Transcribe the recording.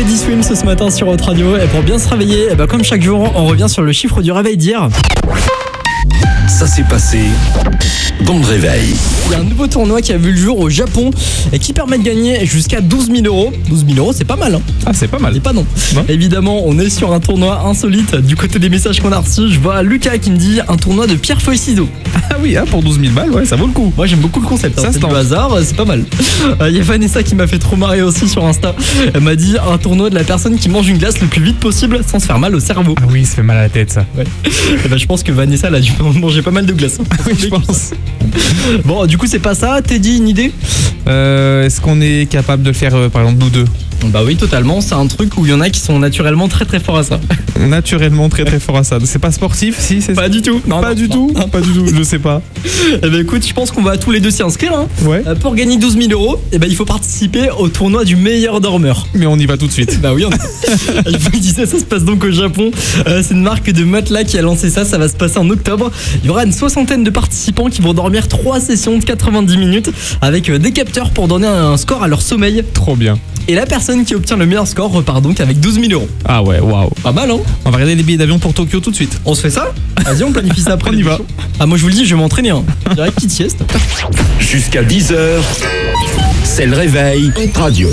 Teddy Swim ce matin sur Hot Radio. Et pour bien se réveiller, comme chaque jour, on revient sur le chiffre du réveil d'hier. Ça s'est passé dans le réveil. Il y a un nouveau tournoi qui a vu le jour au Japon et qui permet de gagner jusqu'à 12 000 euros. 12 000 euros, c'est pas mal. Ah, c'est pas mal. C'est pas non. Évidemment, on est sur un tournoi insolite. Du côté des messages qu'on a reçus, je vois Lucas qui me dit un tournoi de pierre feuille ciseaux. Ah oui, pour 12 000 balles, ouais, ça vaut le coup. Moi, j'aime beaucoup le concept. Ça, c'est c'est du hasard, c'est pas mal. Il y a Vanessa qui m'a fait trop marrer aussi sur Insta. Elle m'a dit un tournoi de la personne qui mange une glace le plus vite possible sans se faire mal au cerveau. Ah oui, ça fait mal à la tête, ça. Ouais. Et je pense que Vanessa, elle a dû manger pas mal de glace. Oui, je pense. Bon, du coup, c'est pas ça. Teddy, une idée? Est-ce qu'on est capable de le faire, par exemple, nous deux? Bah oui, totalement. C'est un truc où il y en a qui sont naturellement très très forts à ça. Naturellement très très fort à ça. C'est pas sportif, si c'est Pas du tout. Non, pas du tout. Pas du tout. Je sais pas. Eh ben écoute, je pense qu'on va tous les deux s'y inscrire. Hein. Ouais. Pour gagner 12 000 euros, il faut participer au tournoi du meilleur dormeur. Mais on y va tout de suite. Bah oui, je vous le disais, ça se passe donc au Japon. C'est une marque de matelas qui a lancé ça. Ça va se passer en octobre. Il y aura une soixantaine de participants qui vont dormir 3 sessions de 90 minutes avec des capteurs pour donner un score à leur sommeil. Trop bien. Et la personne qui obtient le meilleur score repart donc avec 12 000 euros. Ah ouais, waouh. Pas mal, hein? On va regarder les billets d'avion pour Tokyo tout de suite. On se fait ça? Vas-y, on planifie ça après. On y va. Ah, moi je vous le dis, je vais m'entraîner. Hein. Direct, petite sieste. Jusqu'à 10h, c'est le réveil Hot Radio.